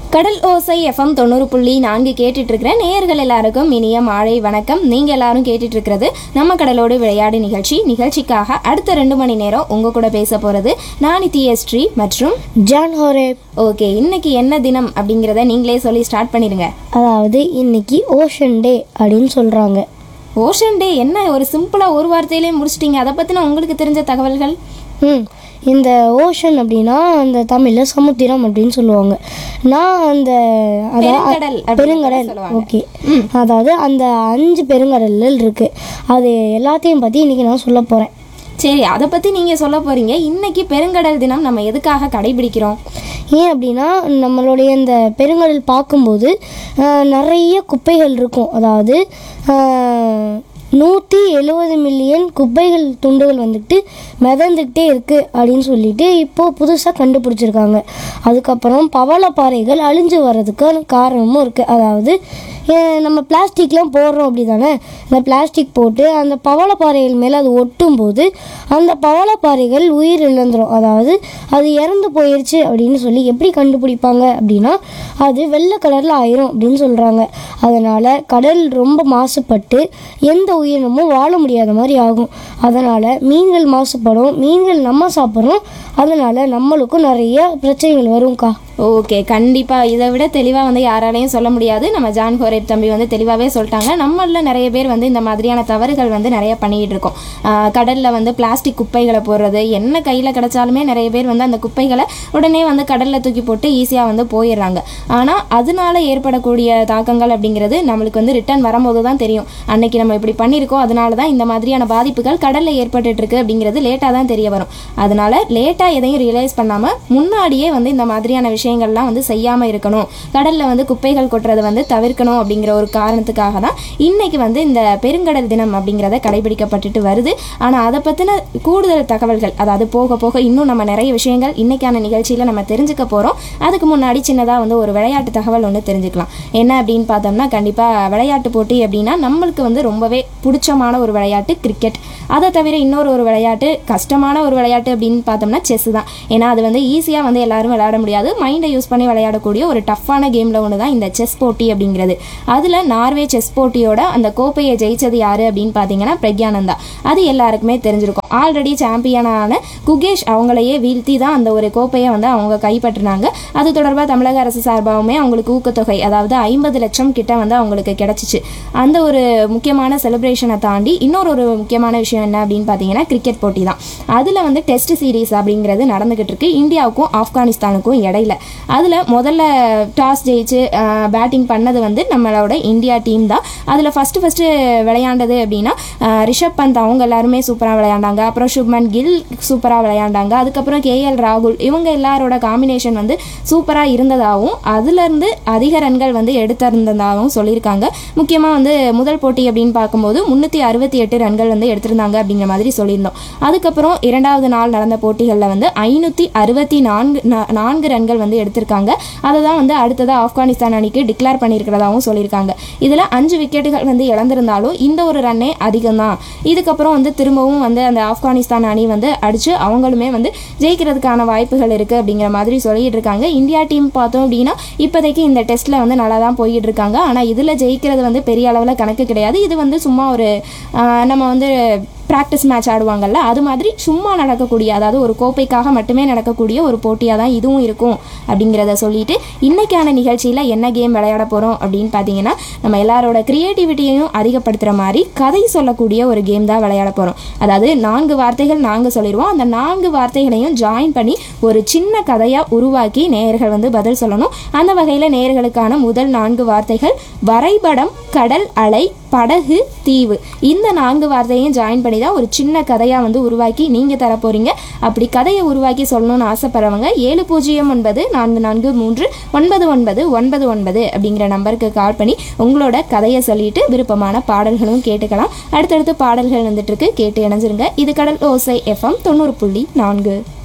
கடல் ஓசை எஃப்எம் 90.4 கேட்டுட்டு இருக்கிற நேயர்கள் எல்லாருக்கும் இனிய மாலை வணக்கம். நீங்க எல்லாரும் கேட்டுட்டு இருக்கிறது நம்ம கடலோடு விளையாடு நிகழ்ச்சிக்காக அடுத்த 2 மணி நேரம் உங்க கூட பேச போறது நான் நித்யஸ்ரீ மற்றும் ஜான் ஹோரேப். ஓகே, இன்னைக்கு என்ன தினம் அப்படிங்கிறத நீங்களே சொல்லி ஸ்டார்ட் பண்ணிடுங்க. அதாவது இன்னைக்கு ஓஷன் டே அப்படின்னு சொல்றாங்க. ஓஷன் டே என்ன ஒரு சிம்பிளா ஒரு வார்த்தையிலே முடிச்சிட்டீங்க. அதை பத்தின உங்களுக்கு தெரிஞ்ச தகவல்கள்? இந்த ஓஷன் அப்படின்னா அந்த தமிழில் சமுத்திரம் அப்படின்னு சொல்லுவாங்க. நான் அந்த பெருங்கடல். ஓகே, அதாவது அந்த 5 பெருங்கடல்கள் இருக்கு. அது எல்லாத்தையும் பற்றி இன்னைக்கு நான் சொல்ல போகிறேன். சரி, அதை பற்றி நீங்கள் சொல்ல போகிறீங்க. இன்னைக்கு பெருங்கடல் தினம் நம்ம எதுக்காக கடைபிடிக்கிறோம்? ஏன் அப்படின்னா நம்மளுடைய இந்த பெருங்கடல் பார்க்கும்போது நிறைய குப்பைகள் இருக்கும். அதாவது 170 மில்லியன் குப்பைகள் துண்டுகள் வந்துட்டு மிதந்துக்கிட்டே இருக்குது அப்படின்னு சொல்லிட்டு இப்போது புதுசாக கண்டுபிடிச்சிருக்காங்க. அதுக்கப்புறம் பவளப்பாறைகள் அழிஞ்சு வர்றதுக்கான காரணமும் இருக்குது. அதாவது நம்ம பிளாஸ்டிக்லாம் போடுறோம் அப்படி தானே, இந்த பிளாஸ்டிக் போட்டு அந்த பவளப்பாறைகள் மேலே அது ஒட்டும்போது அந்த பவளப்பாறைகள் உயிர் இழந்துடும். அதாவது அது இறந்து போயிடுச்சு அப்படின்னு சொல்லி எப்படி கண்டுபிடிப்பாங்க அப்படின்னா அது வெள்ளை கலரில் ஆயிரும் அப்படின்னு சொல்கிறாங்க. அதனால் கடல் ரொம்ப மாசுபட்டு எந்த உயிரினமும் வாழ முடியாத மாதிரி ஆகும். அதனால் மீன்கள் மாசுபடும், மீன்கள் நம்ம சாப்பிட்றோம், அதனால் நம்மளுக்கும் நிறைய பிரச்சனைகள் வரும்க்கா. ஓகே, கண்டிப்பாக இதை விட தெளிவாக வந்து யாராலையும் சொல்ல முடியாது. நம்ம ஜான் ஹோரேப் தம்பி வந்து தெளிவாகவே சொல்லிட்டாங்க. நம்மளில் நிறைய பேர் வந்து இந்த மாதிரியான தவறுகள் வந்து நிறைய பண்ணிக்கிட்டு இருக்கோம். கடலில் வந்து பிளாஸ்டிக் குப்பைகளை போடுறது, என்ன கையில் கிடச்சாலுமே நிறைய பேர் வந்து அந்த குப்பைகளை உடனே வந்து கடலில் தூக்கி போட்டு ஈஸியாக வந்து போயிடுறாங்க. ஆனால் அதனால ஏற்படக்கூடிய தாக்கங்கள் அப்படிங்கிறது நம்மளுக்கு வந்து ரிட்டர்ன் வரும்போது தான் தெரியும். அன்னைக்கு நம்ம இப்படி பண்ணியிருக்கோம், அதனால தான் இந்த மாதிரியான பாதிப்புகள் கடலில் ஏற்பட்டுருக்கு அப்படிங்கிறது லேட்டாக தான் தெரிய வரும். அதனால லேட்டாக எதையும் ரியலைஸ் பண்ணாமல் முன்னாடியே வந்து இந்த மாதிரியான விஷயங்கள்லாம் வந்து செய்யாமல் இருக்கணும், கடலில் வந்து குப்பைகள் கொட்டுறதை வந்து தவிர்க்கணும் அப்படிங்கிற ஒரு காரணத்துக்காக தான் இன்னைக்கு வந்து இந்த பெருங்கடல் தினம் அப்படிங்கிறத கடைபிடிக்கப்பட்டுட்டு வருது. ஆனால் அதை பற்றின கூடுதல் தகவல்கள், அதாவது போக போக இன்னும் நம்ம நிறைய விஷயங்கள் இன்னைக்கான நிகழ்ச்சியில் நம்ம தெரிஞ்சுக்க போகிறோம். அதுக்கு முன்னாடி சின்னதாக வந்து ஒரு விளையாட்டு தகவல் ஒன்று தெரிஞ்சுக்கலாம். என்ன அப்படின்னு பார்த்தோம்னா, கண்டிப்பாக விளையாட்டு போட்டி அப்படின்னா நம்மளுக்கு வந்து ரொம்பவே பிடிச்சமான ஒரு விளையாட்டு கிரிக்கெட். அதை தவிர இன்னொரு விளையாட்டு, கஷ்டமான ஒரு விளையாட்டு அப்படின்னு பார்த்தோம்னா செஸ் தான். ஏன்னா அது வந்து ஈஸியாக வந்து எல்லாரும் விளையாட முடியாது, மைண்டை யூஸ் பண்ணி விளையாடக்கூடிய ஒரு டஃப்பான கேமில் ஒன்று தான் இந்த செஸ் போட்டி அப்படிங்கிறது. அதில் நார்வே செஸ் போட்டியோட அந்த கோப்பையை ஜெயிச்சது யார் அப்படின்னு பார்த்தீங்கன்னா பிரக்யானந்தா. அது எல்லாருக்குமே தெரிஞ்சிருக்கும். ஆல்ரெடி சாம்பியனான குகேஷ் அவங்களையே வீழ்த்தி தான் அந்த ஒரு கோப்பையை வந்து அவங்க கைப்பற்றினாங்க. அது தொடர்பாக தமிழக அரசு சார்பாகவுமே அவங்களுக்கு ஊக்கத்தொகை, அதாவது 50 லட்சம் கிட்ட வந்து அவங்களுக்கு கிடச்சிச்சு. அந்த ஒரு முக்கியமான செலிப்ரேஷனை தாண்டி இன்னொரு முக்கியமான விஷயம் என்ன அப்படின்னு பார்த்தீங்கன்னா கிரிக்கெட் போட்டி தான். அதில் வந்து டெஸ்ட் சீரீஸ் அப்படிங்கிறது நடந்துகிட்டு இருக்கு இந்தியாவுக்கும் ஆப்கானிஸ்தானுக்கும் இடையில. அதில் முதல்ல டாஸ் ஜெயிச்சு பேட்டிங் பண்ணது வந்து நம்மளோட இந்தியா டீம் தான். அதில் ஃபஸ்ட்டு விளையாண்டது அப்படின்னா ரிஷப் பந்த் அவங்க எல்லாருமே சூப்பராக விளையாண்டாங்க. அப்புறம் சுப்மன் கில் சூப்பராக விளையாண்டாங்க. அதுக்கப்புறம் KL ராகுல் இவங்க எல்லாரோட காம்பினேஷன் வந்து சூப்பராக இருந்ததாகவும் அதுலேருந்து அதிக ரன்கள் வந்து எடுத்திருந்ததாகவும் சொல்லியிருக்காங்க. முக்கியமாக வந்து முதல் போட்டி அப்படின்னு பார்க்கும்போது 368 ரன்கள் வந்து எடுத்திருந்தாங்க அப்படிங்கிற மாதிரி சொல்லியிருந்தோம். அதுக்கப்புறம் 2வது நாள் நடந்த போட்டிகளில் வந்து 564 ரன்கள் வந்து எடுத்திருக்காங்க. அதை தான் வந்து அடுத்ததாக ஆப்கானிஸ்தான் அணிக்கு டிக்ளேர் பண்ணியிருக்கிறதாகவும் சொல்லியிருக்காங்க. இதில் 5 விக்கெட்டுகள் வந்து இழந்திருந்தாலும் இந்த ஒரு ரன்னே அதிகம் தான். இதுக்கப்புறம் வந்து திரும்பவும் வந்து அந்த ஆப்கானிஸ்தான் அணி வந்து அடித்து அவங்களுமே வந்து ஜெயிக்கிறதுக்கான வாய்ப்புகள் இருக்குது அப்படிங்கிற மாதிரி சொல்லிட்டு இருக்காங்க. இந்தியா டீம் பார்த்தோம் அப்படின்னா இப்போதைக்கு இந்த டெஸ்ட்டில் வந்து நல்லா தான் போய்கிட்டு இருக்காங்க. ஆனால் இதில் ஜெயிக்கிறது வந்து பெரிய அளவில் கணக்கு கிடையாது. இது வந்து சும்மா ஒரு நம்ம வந்து ப்ராக்டிஸ் மேட்ச் ஆடுவாங்கல்ல, அது மாதிரி சும்மா நடக்கக்கூடிய, அதாவது ஒரு கோப்பைக்காக மட்டுமே நடக்கக்கூடிய ஒரு போட்டியாக தான் இதுவும் இருக்கும் அப்படிங்கிறத சொல்லிட்டு இன்றைக்கான நிகழ்ச்சியில் என்ன கேம் விளையாட போகிறோம் அப்படின்னு பார்த்தீங்கன்னா, நம்ம எல்லாரோட க்ரியேட்டிவிட்டியையும் அதிகப்படுத்துகிற மாதிரி கதை சொல்லக்கூடிய ஒரு கேம் தான் விளையாட போகிறோம். அதாவது 4 வார்த்தைகள் நாங்கள் சொல்லிடுவோம். அந்த 4 வார்த்தைகளையும் ஜாயின் பண்ணி ஒரு சின்ன கதையாக உருவாக்கி நேயர்கள் வந்து பதில் சொல்லணும். அந்த வகையில் நேயர்களுக்கான முதல் 4 வார்த்தைகள் வரைபடம், கடல் அலை, படகு, தீவு. இந்த 4 வார்த்தையும் ஜாயின் பண்ணி தான் ஒரு சின்ன கதையாக வந்து உருவாக்கி நீங்கள் தர போகிறீங்க. அப்படி கதையை உருவாக்கி சொல்லணும்னு ஆசைப்படுறவங்க 7094449999 அப்படிங்கிற நம்பருக்கு கால் பண்ணி உங்களோட கதையை சொல்லிட்டு விருப்பமான பாடல்களும் கேட்டுக்கலாம். அடுத்தடுத்து பாடல்கள் வந்துட்டு இருக்கு, கேட்டு இணைஞ்சிருங்க. இது கடல் ஓசை FM 90.4.